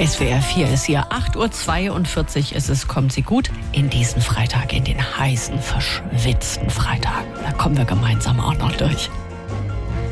SWR 4 ist hier, 8:42 Uhr ist es, kommt sie gut in diesen Freitag, in den heißen, verschwitzten Freitag. Da kommen wir gemeinsam auch noch durch.